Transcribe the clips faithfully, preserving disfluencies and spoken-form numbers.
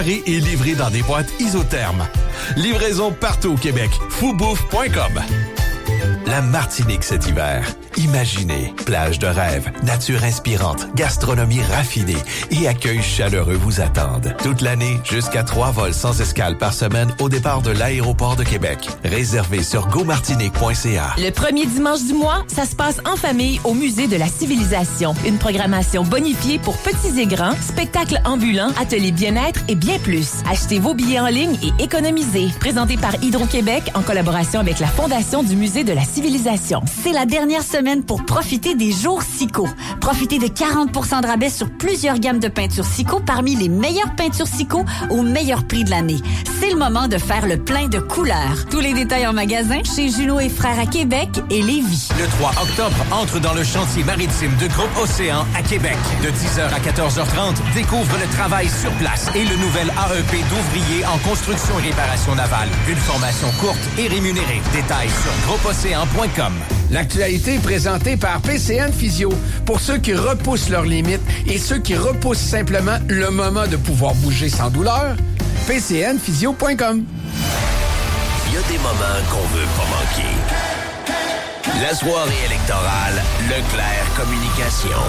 et livré dans des boîtes isothermes. Livraison partout au Québec. foubouffe point com. La Martinique cet hiver. Imaginez, plage de rêve, nature inspirante, gastronomie raffinée et accueil chaleureux vous attendent. Toute l'année, jusqu'à trois vols sans escale par semaine au départ de l'aéroport de Québec. Réservé sur go martinique point c a. Le premier dimanche du mois, ça se passe en famille au Musée de la Civilisation. Une programmation bonifiée pour petits et grands, spectacles ambulants, ateliers bien-être et bien plus. Achetez vos billets en ligne et économisez. Présenté par Hydro-Québec en collaboration avec la Fondation du Musée de la Civilisation. C'est la dernière semaine pour profiter des jours Sico. Profitez de quarante pour cent de rabais sur plusieurs gammes de peintures Sico parmi les meilleures peintures Sico au meilleur prix de l'année. C'est le moment de faire le plein de couleurs. Tous les détails en magasin chez Junot et Frères à Québec et Lévis. Le trois octobre, entre dans le chantier maritime de Groupe Océan à Québec. De dix heures à quatorze heures trente, découvre le travail sur place et le nouvel A E P d'ouvrier en construction et réparation navale. Une formation courte et rémunérée. Détails sur groupe océan point com. L'actualité est présentée par P C N Physio. Pour ceux qui repoussent leurs limites et ceux qui repoussent simplement le moment de pouvoir bouger sans douleur, P C N physio point com. Il y a des moments qu'on veut pas manquer. La soirée électorale, Leclerc Communication.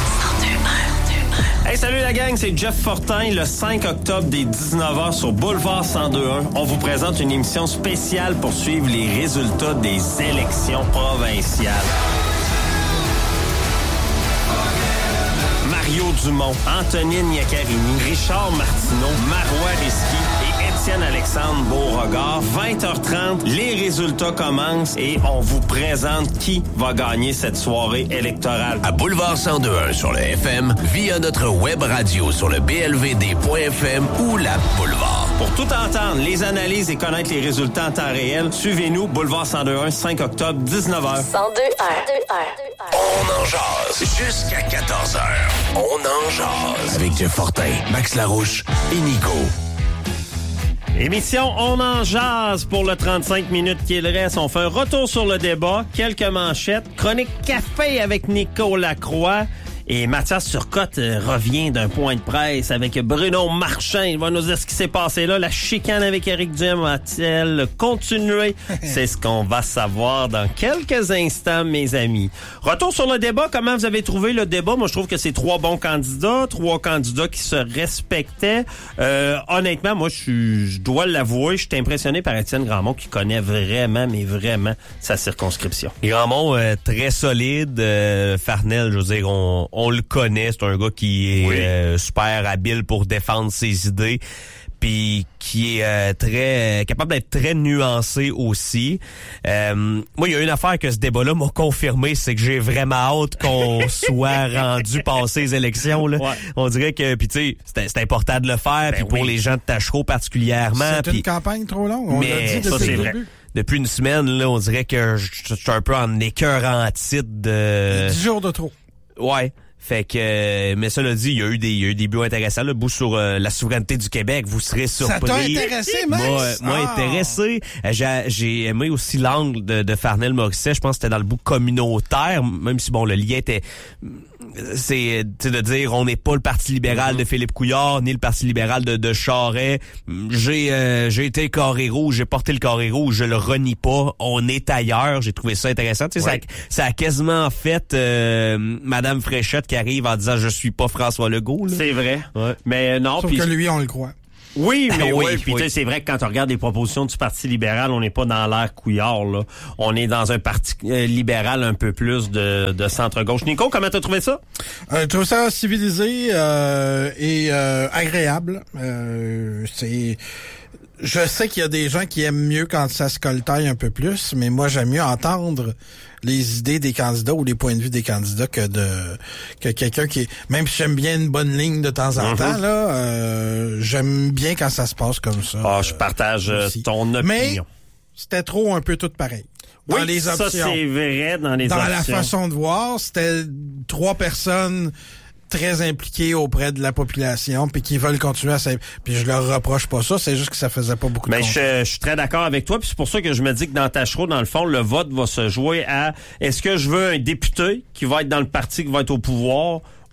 Hey, salut la gang, c'est Jeff Fortin. Le cinq octobre dès dix-neuf heures sur Boulevard cent deux point un, on vous présente une émission spéciale pour suivre les résultats des élections provinciales. Mario Dumont, Antonine Iaccarini, Richard Martineau, Marois Risky et Étienne Alexandre Beauregard. vingt heures trente, les résultats commencent et on vous présente qui va gagner cette soirée électorale. À Boulevard cent deux point un sur le F M, via notre web radio sur le b l v d point f m ou la Boulevard. Pour tout entendre, les analyses et connaître les résultats en temps réel, suivez-nous, Boulevard cent deux point un, cinq octobre, dix-neuf heures. cent deux un. On en jase jusqu'à quatorze heures. On en jase avec Jeff Fortin, Max Larouche et Nico. Émission On en jase pour le trente-cinq minutes qu'il reste. On fait un retour sur le débat, quelques manchettes, chronique café avec Nico Lacroix. Et Mathias Turcotte euh, revient d'un point de presse avec Bruno Marchand. Il va nous dire ce qui s'est passé là. La chicane avec Éric Duhem va-t-elle continuer? C'est ce qu'on va savoir dans quelques instants, mes amis. Retour sur le débat. Comment vous avez trouvé le débat? Moi, je trouve que c'est trois bons candidats. Trois candidats qui se respectaient. Euh, honnêtement, moi, je, je dois l'avouer, je suis impressionné par Étienne Grandmont qui connaît vraiment, mais vraiment, sa circonscription. Grandmont, euh, très solide. Euh, Farnell, je veux dire, on... On le connaît, c'est un gars qui est oui. euh, super habile pour défendre ses idées, puis qui est euh, très euh, capable d'être très nuancé aussi. Euh, moi, il y a une affaire que ce débat-là m'a confirmé, c'est que j'ai vraiment hâte qu'on soit rendu passer les élections. Là. Ouais. On dirait que, puis tu sais, c'est, c'est important de le faire, puis ben pour oui. les gens de Tachereau particulièrement. C'est pis, une campagne trop longue, on mais l'a dit depuis ça, c'est le vrai. début. Depuis une semaine, là, on dirait que je suis un peu en écœurant titre de... dix jours de trop. Ouais. Fait que, mais cela dit, il y a eu des, il y a eu des buts intéressants, le bout sur euh, la souveraineté du Québec. Vous serez surpris. Ça t'a intéressé, Max? Moi, euh, moi ah. intéressé. J'ai, j'ai aimé aussi l'angle de, de Farnell Morisset. Je pense que c'était dans le bout communautaire, même si bon, le lien était, c'est, c'est de dire, on n'est pas le Parti libéral mm-hmm. de Philippe Couillard, ni le Parti libéral de, de Charest. J'ai, euh, j'ai été carré rouge, j'ai porté le carré rouge, je le renie pas. On est ailleurs. J'ai trouvé ça intéressant. Tu sais, ouais. ça, ça a quasiment fait euh, Madame Fréchette qui arrive en disant je suis pas François Legault. Là. C'est vrai. Ouais. Mais non. Sauf pis... que lui, on le croit. Oui, mais oui, oui puis oui. tu sais, c'est vrai que quand on regarde les propositions du Parti libéral, on n'est pas dans l'ère Couillard, là. On est dans un parti euh, libéral un peu plus de, de centre-gauche. Nico, comment t'as trouvé ça? Euh, je trouve ça civilisé euh, et euh, agréable. Euh, c'est... Je sais qu'il y a des gens qui aiment mieux quand ça se coltaille un peu plus, mais moi, j'aime mieux entendre les idées des candidats ou les points de vue des candidats que de que quelqu'un qui est... Même si j'aime bien une bonne ligne de temps en mm-hmm. temps, là, euh, j'aime bien quand ça se passe comme ça. Ah, je partage euh, ton opinion. Mais c'était trop un peu tout pareil. Dans oui, les options. Ça, c'est vrai dans les dans options. Dans la façon de voir, c'était trois personnes... très impliqués auprès de la population puis qui veulent continuer à s'impliquer. Puis je leur reproche pas ça, c'est juste que ça faisait pas beaucoup de Mais je, je suis très d'accord avec toi, puis c'est pour ça que je me dis que dans Tachereau, dans le fond, le vote va se jouer à est-ce que je veux un député qui va être dans le parti qui va être au pouvoir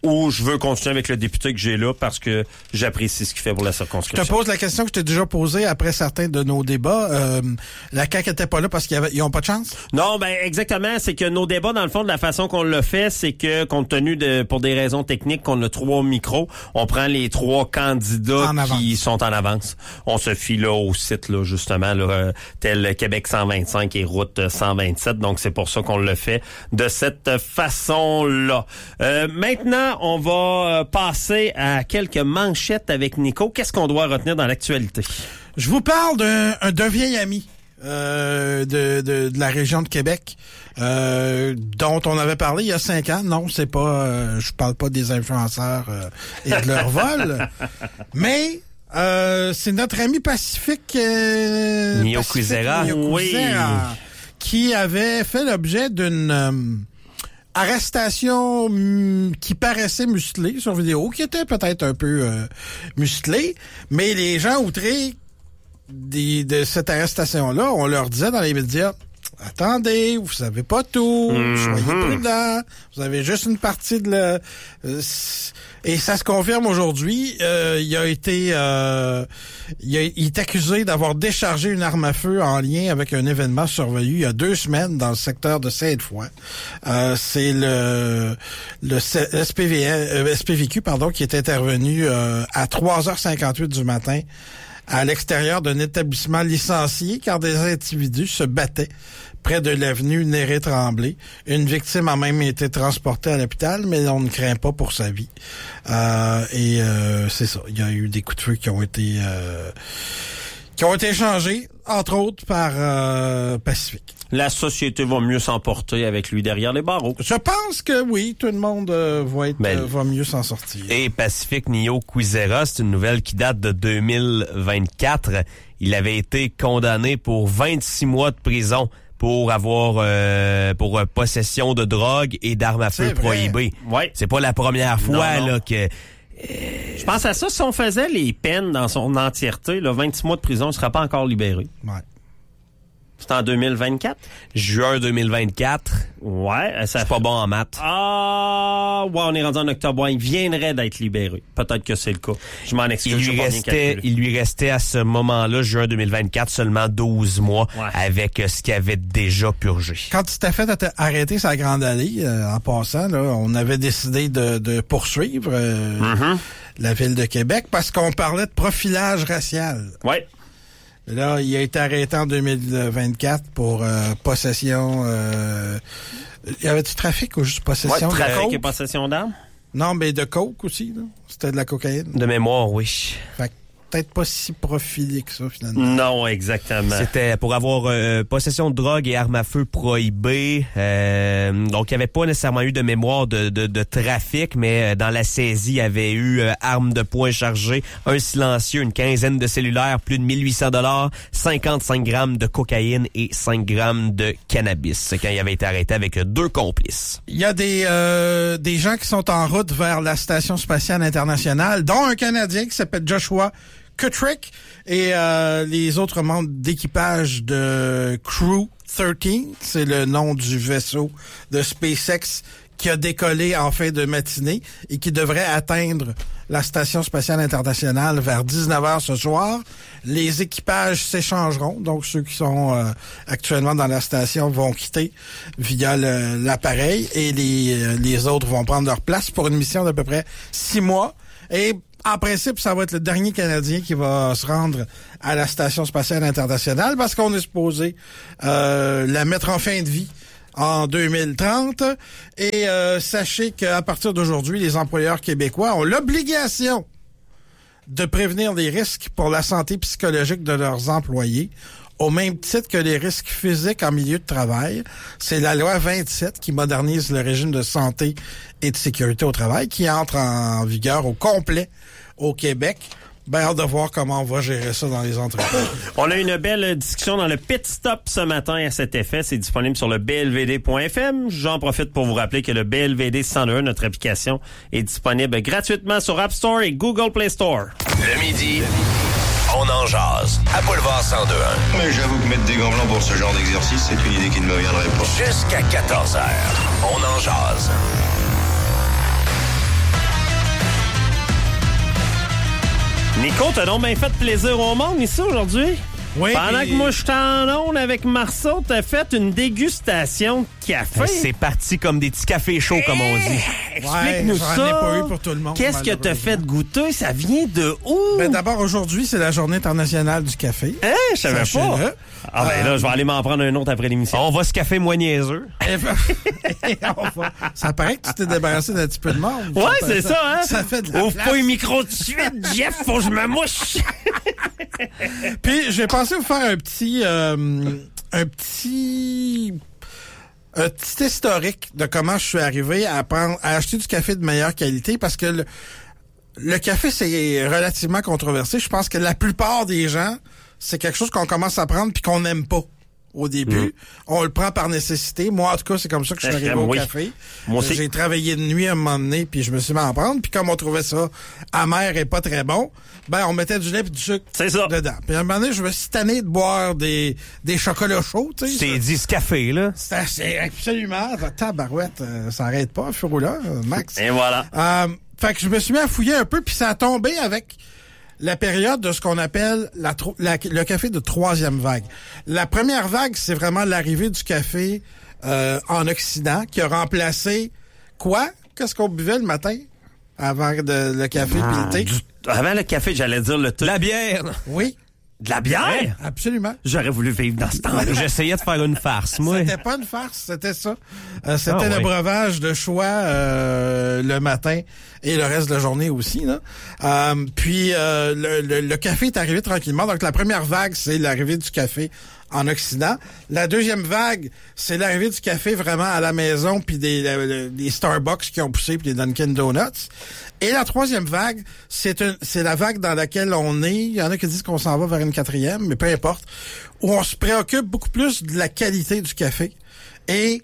ou je veux continuer avec le député que j'ai là parce que j'apprécie ce qu'il fait pour la circonscription. Je te pose la question que je t'ai déjà posée après certains de nos débats. Euh, la C A Q n'était pas là parce qu'ils n'ont pas de chance? Non, ben exactement. C'est que nos débats, dans le fond, de la façon qu'on le fait, c'est que compte tenu de, pour des raisons techniques, qu'on a trois micros, on prend les trois candidats qui sont en avance. On se fie là au site, là, justement, là, tel Québec cent vingt-cinq et route cent vingt-sept. Donc, c'est pour ça qu'on le fait de cette façon-là. Euh, maintenant, on va passer à quelques manchettes avec Nico. Qu'est-ce qu'on doit retenir dans l'actualité? Je vous parle d'un, d'un vieil ami euh, de, de, de la région de Québec euh, dont on avait parlé il y a cinq ans. Non, c'est pas, euh, je parle pas des influenceurs euh, et de leur vol, mais euh, c'est notre ami Pacifique euh, Nio Cuisera, oui, qui avait fait l'objet d'une euh, arrestation hum, qui paraissait musclée sur vidéo, qui était peut-être un peu euh, musclée, mais les gens outrés des, de cette arrestation-là, on leur disait dans les médias, attendez, vous savez pas tout, mm-hmm. soyez prudents, vous avez juste une partie de la... Et ça se confirme aujourd'hui. Euh, il a été, euh, il, a, il est accusé d'avoir déchargé une arme à feu en lien avec un événement survenu il y a deux semaines dans le secteur de Sainte-Foy. Euh, c'est le le S P V, euh, S P V Q pardon qui est intervenu euh, à trois heures cinquante-huit du matin à l'extérieur d'un établissement licencié car des individus se battaient près de l'avenue Néré-Tremblay. Une victime a même été transportée à l'hôpital, mais on ne craint pas pour sa vie. Euh, et euh, c'est ça. Il y a eu des coups de feu qui ont été euh, qui ont été échangés, entre autres, par euh, Pacifique. La société va mieux s'emporter avec lui derrière les barreaux. Je pense que oui, tout le monde euh, va être ben, euh, va mieux s'en sortir. Et Pacifique Nio Cuisera, c'est une nouvelle qui date de deux mille vingt-quatre. Il avait été condamné pour vingt-six mois de prison pour avoir euh, pour euh, possession de drogue et d'armes à feu prohibées. Ouais. C'est pas la première fois non, non. là que Euh... Je pense à ça, si on faisait les peines dans son entièreté, là, vingt-six mois de prison, il ne serait pas encore libéré. Ouais. C'est en deux mille vingt-quatre? Juin deux mille vingt-quatre. Ouais. Ça Je suis fait... pas bon en maths. Ah, ouais, on est rendu en octobre. Ouais, il viendrait d'être libéré. Peut-être que c'est le cas. Je m'en excuse. Il lui, restait, il lui restait à ce moment-là, juin deux mille vingt-quatre, seulement douze mois ouais. avec ce qu'il avait déjà purgé. Quand il s'était fait arrêter sa Grande Allée, euh, en passant, là, on avait décidé de, de poursuivre euh, mm-hmm. la Ville de Québec parce qu'on parlait de profilage racial. Ouais. Là, il a été arrêté en deux mille vingt-quatre pour euh, possession... Euh, y avait du trafic ou juste possession ouais, de trafic coke? et possession d'armes? Non, mais de coke aussi, là. C'était de la cocaïne. De mémoire, oui. Fait que peut-être pas si profilé que ça, finalement. Non, exactement. C'était pour avoir euh, possession de drogue et armes à feu prohibées. Euh, donc, il n'y avait pas nécessairement eu de mémoire de, de, de trafic, mais dans la saisie, il y avait eu euh, armes de poing chargées, un silencieux, une quinzaine de cellulaires, plus de mille huit cents dollars, cinquante-cinq grammes de cocaïne et cinq grammes de cannabis. C'est quand il avait été arrêté avec deux complices. Il y a des, euh, des gens qui sont en route vers la Station spatiale internationale, dont un Canadien qui s'appelle Joshua Kutrick et euh, les autres membres d'équipage de Crew treize, c'est le nom du vaisseau de SpaceX qui a décollé en fin de matinée et qui devrait atteindre la Station spatiale internationale vers dix-neuf heures ce soir. Les équipages s'échangeront, donc ceux qui sont euh, actuellement dans la station vont quitter via le, l'appareil et les, les autres vont prendre leur place pour une mission d'à peu près six mois. Et en principe, ça va être le dernier Canadien qui va se rendre à la Station spatiale internationale parce qu'on est supposé euh, la mettre en fin de vie en deux mille trente. Et euh, sachez qu'à partir d'aujourd'hui, les employeurs québécois ont l'obligation de prévenir les risques pour la santé psychologique de leurs employés, au même titre que les risques physiques en milieu de travail. C'est la loi vingt-sept qui modernise le régime de santé et de sécurité au travail qui entre en vigueur au complet au Québec. Ben, hâte de voir comment on va gérer ça dans les entreprises. On a une belle discussion dans le Pit Stop ce matin à cet effet. C'est disponible sur le b l v d point f m. J'en profite pour vous rappeler que le B L V D cent un, notre application, est disponible gratuitement sur App Store et Google Play Store. Le midi, on en jase. À Boulevard cent deux un. Mais j'avoue que mettre des gants blancs pour ce genre d'exercice, c'est une idée qui ne me viendrait pas. Jusqu'à quatorze heures, on en jase. Nico, t'as donc bien fait plaisir au monde ici aujourd'hui? Oui. Pendant puis... que moi je suis en onde avec Marceau, t'as fait une dégustation de café. C'est parti comme des petits cafés chauds, comme on dit. Explique-nous ouais, ça. J'en ai pas eu pour tout le monde. Qu'est-ce que t'as fait goûter? Ça vient de où? Ben, d'abord, aujourd'hui, c'est la journée internationale du café. Hein? Je savais pas. Sachez-le. Ah ben là, je vais aller m'en prendre un autre après l'émission. On va se café moins niaiseux. Et ben, et on va- ça paraît que tu t'es débarrassé d'un petit peu de monde. Ouais, c'est ça, hein? Ça fait de la Ouvre place. pas le micro tout de suite, Jeff, faut que je me mouche. Puis, j'ai pensé vous faire un petit... euh, un petit... un petit historique de comment je suis arrivé à prendre, à acheter du café de meilleure qualité, parce que le, le café, c'est relativement controversé. Je pense que la plupart des gens, c'est quelque chose qu'on commence à prendre puis qu'on n'aime pas au début. Mm. On le prend par nécessité. Moi, en tout cas, c'est comme ça que je suis Euh, arrivé au oui. café. Moi aussi. J'ai travaillé de nuit à un moment donné, puis je me suis mis à en prendre. Puis comme on trouvait ça amer et pas très bon, ben on mettait du lait et du sucre C'est ça. dedans. Puis à un moment donné, je me suis tanné de boire des, des chocolats chauds. Tu sais. C'est dit ce café, là. C'est c'est absolument... Tabarouette, euh, ça arrête pas, feu roulant, euh, Max. Et voilà. Euh, fait que je me suis mis à fouiller un peu, puis ça a tombé avec la période de ce qu'on appelle la, tro- la- le café de troisième vague. La première vague, c'est vraiment l'arrivée du café euh, en Occident, qui a remplacé quoi? Qu'est-ce qu'on buvait le matin avant de, le café puis le thé? Du- Avant le café, j'allais dire le thé. La bière. Oui, De la bière? absolument. J'aurais voulu vivre dans ce temps-là. J'essayais de faire une farce, moi. C'était pas une farce, c'était ça. Euh, c'était Ah, le ouais. breuvage de choix euh, le matin et le reste de la journée aussi. Là. Euh, puis euh, le, le, le café est arrivé tranquillement. Donc la première vague, c'est l'arrivée du café en Occident. La deuxième vague, c'est l'arrivée du café vraiment à la maison, puis des, le- des Starbucks qui ont poussé, puis des Dunkin' Donuts. Et la troisième vague, c'est une, c'est la vague dans laquelle on est. Il y en a qui disent qu'on s'en va vers une quatrième, mais peu importe. Où on se préoccupe beaucoup plus de la qualité du café et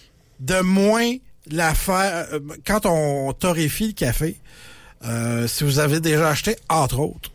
de moins la faire. euh, Quand on torréfie le café, euh, si vous avez déjà acheté, entre autres,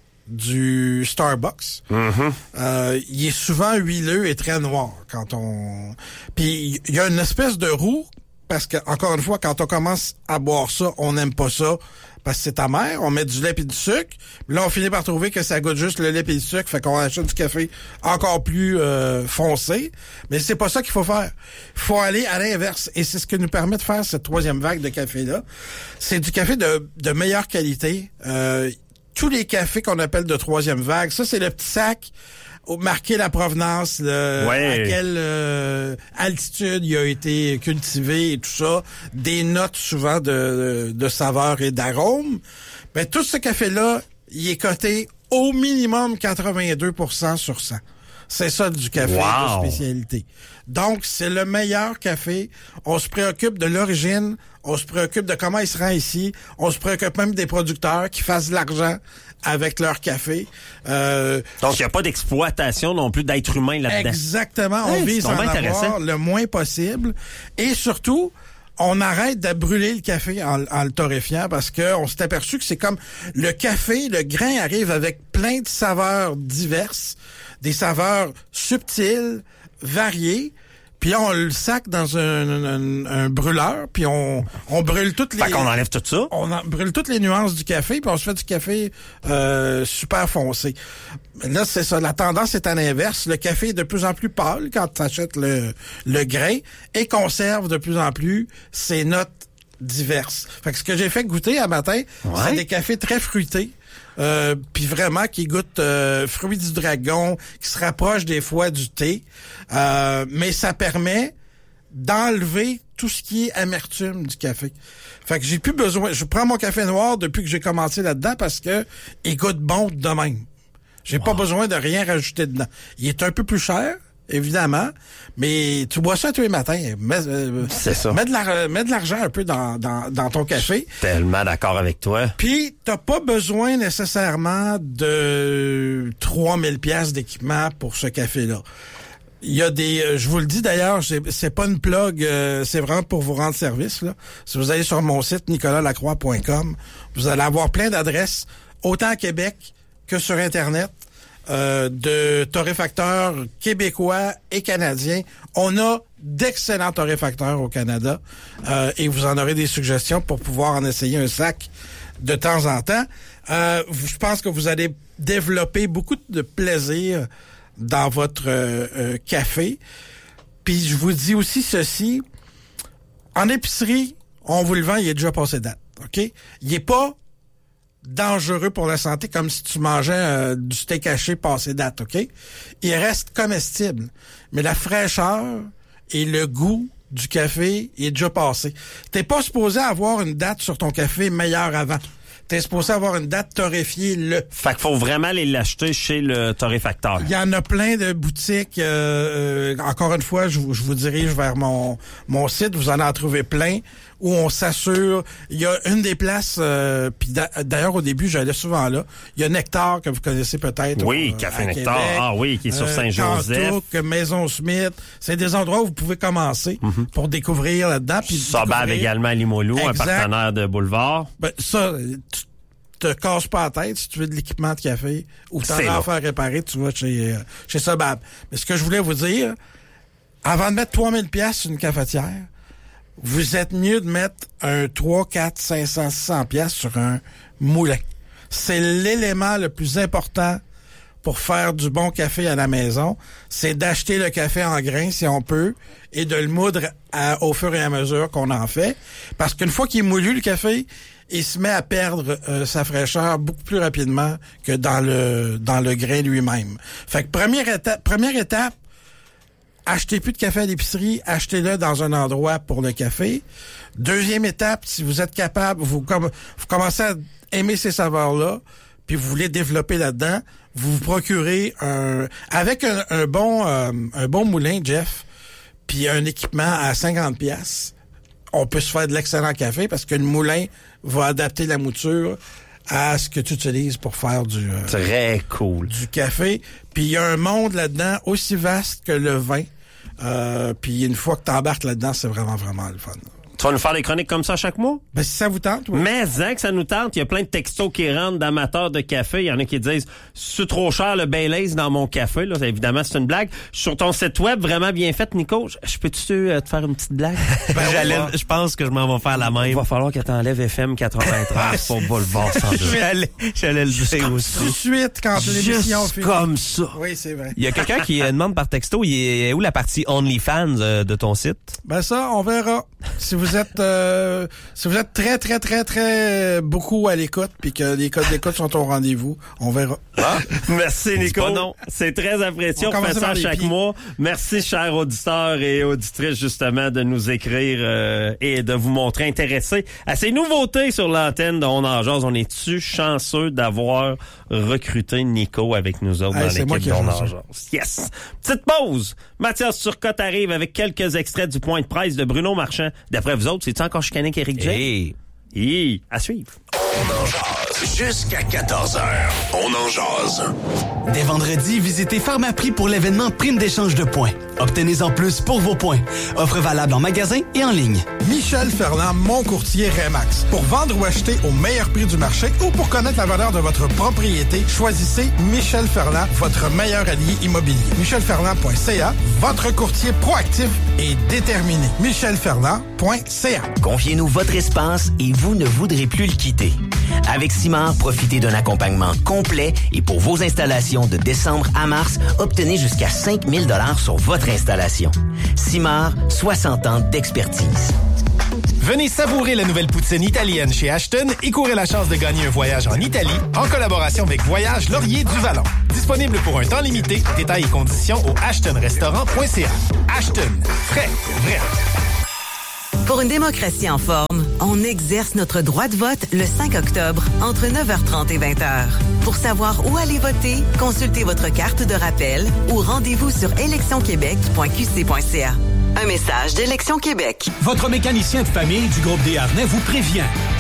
du Starbucks, euh, il est souvent huileux et très noir quand on... Puis il y a une espèce de roux, parce que, encore une fois, quand on commence à boire ça, on n'aime pas ça, parce que c'est amer, on met du lait et du sucre. Là, on finit par trouver que ça goûte juste le lait et le sucre, fait qu'on achète du café encore plus euh, foncé. Mais c'est pas ça qu'il faut faire. Il faut aller à l'inverse. Et c'est ce que nous permet de faire cette troisième vague de café-là. C'est du café de, de meilleure qualité. Euh, tous les cafés qu'on appelle de troisième vague, ça, c'est le petit sac où marqué la provenance, le, Ouais. à quelle euh, altitude il a été cultivé et tout ça, des notes souvent de, de, de saveur et d'arôme. Ben, tout ce café-là, il est coté au minimum quatre-vingt-deux pour cent sur cent. C'est ça du café Wow. de spécialité. Donc, c'est le meilleur café. On se préoccupe de l'origine, on se préoccupe de comment il se rend ici, on se préoccupe même des producteurs qui fassent de l'argent avec leur café. Euh, Donc, il n'y a pas d'exploitation non plus d'être humain là-dedans. Exactement. On Hey, vise c'est à en donc bien intéressant. avoir le moins possible. Et surtout, on arrête de brûler le café en, en le torréfiant parce que on s'est aperçu que c'est comme le café, le grain arrive avec plein de saveurs diverses, des saveurs subtiles, variées. Puis là, on le sac dans un, un, un brûleur, puis on, on brûle toutes les... Fait qu'on enlève tout ça. On en brûle toutes les nuances du café, puis on se fait du café euh, super foncé. Là, c'est ça. La tendance est à l'inverse. Le café est de plus en plus pâle quand tu achètes le, le grain et conserve de plus en plus ses notes diverses. Fait que ce que j'ai fait goûter à matin, Ouais. c'est des cafés très fruités. Euh, puis vraiment qui goûtent euh, fruits du dragon, qui se rapprochent des fois du thé. Euh, mais ça permet d'enlever tout ce qui est amertume du café. Fait que j'ai plus besoin... Je prends mon café noir depuis que j'ai commencé là-dedans parce que il goûte bon de même. J'ai pas besoin de rien rajouter dedans. Il est un peu plus cher, évidemment, mais tu bois ça tous les matins. Mets, euh, C'est ça. Mets de, la, mets de l'argent un peu dans, dans, dans ton café. Tellement d'accord avec toi. Puis, t'as pas besoin nécessairement de trois mille pièces d'équipement pour ce café-là. Il y a des, euh, je vous le dis d'ailleurs, c'est, c'est pas une plug, euh, c'est vraiment pour vous rendre service, là. Si vous allez sur mon site nicolas lacroix point com, vous allez avoir plein d'adresses, autant à Québec que sur Internet, euh, de torréfacteurs québécois et canadiens. On a d'excellents torréfacteurs au Canada, euh, et vous en aurez des suggestions pour pouvoir en essayer un sac de temps en temps. Euh, je pense que vous allez développer beaucoup de plaisir dans votre euh, euh, café. Puis je vous dis aussi ceci, en épicerie, on vous le vend, il est déjà passé date, OK? Il est pas dangereux pour la santé comme si tu mangeais euh, du steak haché passé date, OK? Il reste comestible, mais la fraîcheur et le goût du café est déjà passé. T'es pas supposé avoir une date sur ton café meilleure avant. T'es supposé avoir une date torréfiée le. Fait qu'il faut vraiment aller l'acheter chez le torréfacteur. Il y en a plein de boutiques. Euh, euh, encore une fois, je, je vous dirige vers mon mon site. Vous en en trouvez plein où on s'assure. Il y a une des places. Euh, puis d'ailleurs au début, j'allais souvent là. Il y a Nectar que vous connaissez peut-être. Oui, euh, Café à Nectar. Québec. Ah oui, qui est sur euh, Saint-Joseph. Cantuc, Maison Smith. C'est des endroits où vous pouvez commencer mm-hmm. pour découvrir là-dedans. Sobab également à Limoilou, exact. Un partenaire de Boulevard. Ben, ça, tu te casses pas la tête si tu veux de l'équipement de café ou t'en as à faire réparer, tu vas chez, chez Sobab. Mais ce que je voulais vous dire, avant de mettre trois mille dollars sur une cafetière, vous êtes mieux de mettre un trois, quatre, cinq cents, six cents dollars sur un moulin. C'est l'élément le plus important pour faire du bon café à la maison, c'est d'acheter le café en grains si on peut et de le moudre à, au fur et à mesure qu'on en fait. Parce qu'une fois qu'il est moulu, le café, il se met à perdre euh, sa fraîcheur beaucoup plus rapidement que dans le dans le grain lui-même. Fait que première étape, première étape, achetez plus de café à l'épicerie, achetez-le dans un endroit pour le café. Deuxième étape, si vous êtes capable, vous, com- vous commencez à aimer ces saveurs-là, puis vous voulez développer là-dedans, vous vous procurez un avec un, un bon euh, un bon moulin, Jeff, puis un équipement à cinquante dollars. On peut se faire de l'excellent café parce que le moulin va adapter la mouture à ce que tu utilises pour faire du euh, très cool du café. Puis il y a un monde là-dedans aussi vaste que le vin. Euh, puis une fois que t'embarques là-dedans, c'est vraiment vraiment le fun. Tu vas nous faire des chroniques comme ça chaque mois? Ben, si ça vous tente, oui. Mais, hein, que ça nous tente. Il y a plein de textos qui rentrent d'amateurs de café. Il y en a qui disent, c'est trop cher le Baileys dans mon café. Là, évidemment, c'est une blague. Sur ton site web, vraiment bien fait, Nico. Je peux-tu euh, te faire une petite blague? Ben, J'allais, je pense que je m'en vais faire la même. Il va falloir que t'enlèves F M quatre-vingt-treize pour Boulevard cent deux. J'allais, j'allais le dire aussi. Tout de suite, quand l'émission finit. comme ça. Oui, c'est vrai. Il y a quelqu'un qui demande par texto, il est où la partie OnlyFans euh, de ton site? Ben ça, on verra. Si vous êtes... Euh, si vous êtes très, très, très, très beaucoup à l'écoute puis que les codes d'écoute sont au rendez-vous, on verra. Ah, merci, Nico. C'est très apprécié. On, on fait ça à chaque pieds. mois. Merci, chers auditeurs et auditrices, justement, de nous écrire euh, et de vous montrer intéressés à ces nouveautés sur l'antenne de On en jase. On est-tu chanceux d'avoir recruté Nico avec nous autres hey, dans l'équipe d'On en jase? Yes! Petite pause. Mathias Turcotte arrive avec quelques extraits du point de presse de Bruno Marchand. D'après vous autres, c'est-tu encore chicané qu'Éric Jay? Hey. Hey, à suivre. On en jase jusqu'à quatorze heures. On en jase. Dès vendredi, visitez Pharmaprix pour l'événement Prime d'échange de points. Obtenez-en plus pour vos points. Offre valable en magasin et en ligne. Michel Ferland, mon courtier Remax. Pour vendre ou acheter au meilleur prix du marché ou pour connaître la valeur de votre propriété, choisissez Michel Ferland, votre meilleur allié immobilier. michel ferland point c a, votre courtier proactif et déterminé. michel ferland point c a. Confiez-nous votre espace et vous ne voudrez plus le quitter. Avec Simard, profitez d'un accompagnement complet et pour vos installations de décembre à mars, obtenez jusqu'à cinq mille dollars sur votre installation. Simard, soixante ans d'expertise. Venez savourer la nouvelle poutine italienne chez Ashton et courez la chance de gagner un voyage en Italie en collaboration avec Voyage Laurier du Vallon. Disponible pour un temps limité. Détails et conditions au ashton restaurant point c a. Ashton, frais, vrai. Pour une démocratie en forme, on exerce notre droit de vote le cinq octobre entre neuf heures trente et vingt heures. Pour savoir où aller voter, consultez votre carte de rappel ou rendez-vous sur élection québec point q c point c a. Un message d'Élection Québec. Votre mécanicien de famille du groupe Desharnais vous prévient.